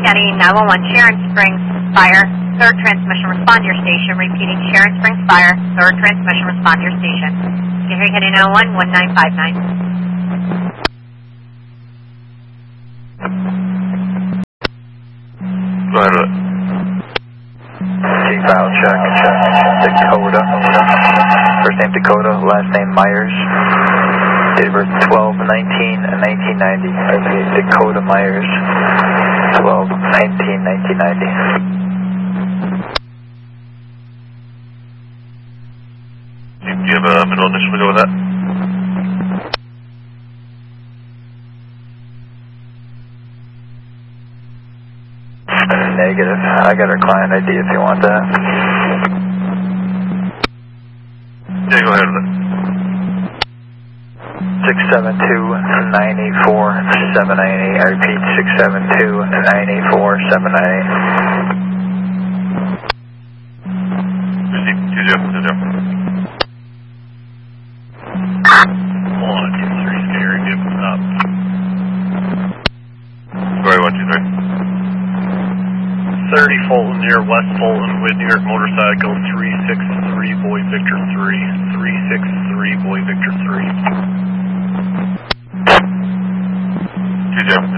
County 911, Sharon Springs Fire, 3rd transmission, respond to your station. Repeating, Sharon Springs Fire, 3rd transmission, respond to your station. Gary County 911, 1959. Go ahead with it. G-file check. Dakota. First name Dakota, last name Myers. Date of birth 12/19/1990. Dakota Myers. 12/19/1990. Do you have a middle initial to go with that? Negative. I got our client ID if you want that. Yeah, go ahead with it. 672-984-798. I repeat, 672-984-798. Receive 2020. 123 Gary, give up. Gary 123. 30 Fulton near West Fulton with New York motorcycle 363 Boy Victor 3. 363 Boy Victor 3. 20.